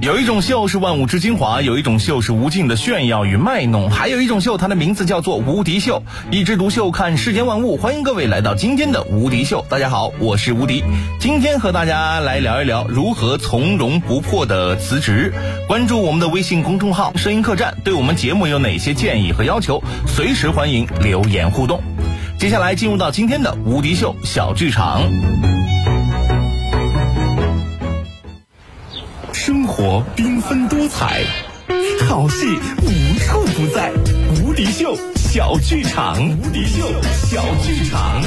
有一种秀是万物之精华，有一种秀是无尽的炫耀与卖弄，还有一种秀，它的名字叫做无敌秀。一枝独秀，看世间万物。欢迎各位来到今天的无敌秀。大家好，我是无敌。今天和大家来聊一聊如何从容不迫的辞职。关注我们的微信公众号声音客栈，对我们节目有哪些建议和要求，随时欢迎留言互动。接下来进入到今天的无敌秀小剧场。生活缤纷多彩，好戏无处不在。无敌秀小剧场，无敌秀小剧场。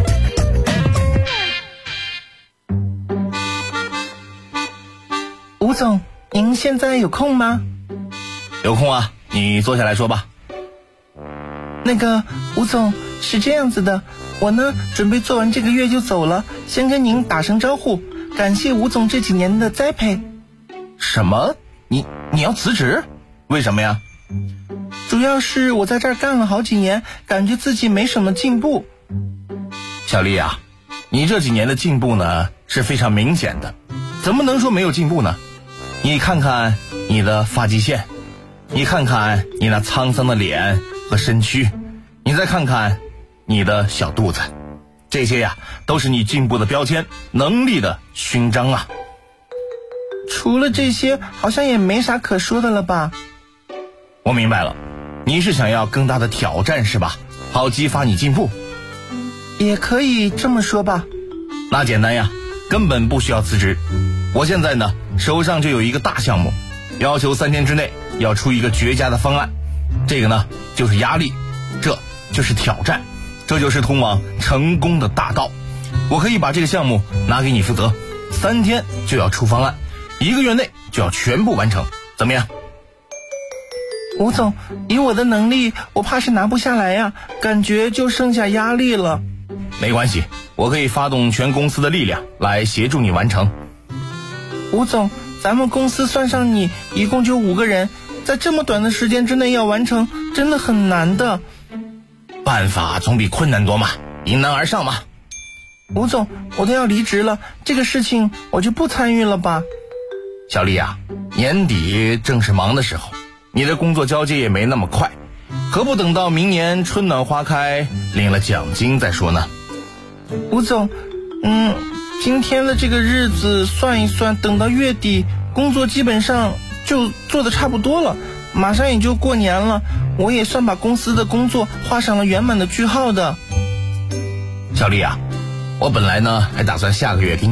吴总，您现在有空吗？ 有空啊，你坐下来说吧。 那个，吴总，是这样子的，我呢准备做完这个月就走了，先跟您打声招呼，感谢吴总这几年的栽培。 什么？你要辞职？为什么呀？ 主要是我在这儿干了好几年，感觉自己没什么进步。 小丽啊，你这几年的进步呢是非常明显的，怎么能说没有进步呢？你看看你的发际线，你看看你那沧桑的脸和身躯，你再看看你的小肚子，这些呀都是你进步的标签，能力的勋章啊。 除了这些，好像也没啥可说的了吧？ 我明白了，你是想要更大的挑战是吧？好激发你进步。 也可以这么说吧。 那简单呀，根本不需要辞职。我现在呢手上就有一个大项目，要求3天之内要出一个绝佳的方案。这个呢就是压力，这就是挑战，这就是通往成功的大道。我可以把这个项目拿给你负责，3天就要出方案，1个月内就要全部完成，怎么样？ 吴总，以我的能力，我怕是拿不下来呀，感觉就剩下压力了。 没关系，我可以发动全公司的力量来协助你完成。 吴总，咱们公司算上你，一共就5个人，在这么短的时间之内要完成，真的很难的。 办法总比困难多嘛，迎难而上嘛。 吴总，我都要离职了，这个事情我就不参与了吧。 小丽啊，年底正是忙的时候，你的工作交接也没那么快，何不等到明年春暖花开，领了奖金再说呢？ 吴总，今天的这个日子算一算，等到月底工作基本上就做得差不多了，马上也就过年了，我也算把公司的工作画上了圆满的句号的。 小丽啊，我本来呢还打算下个月给你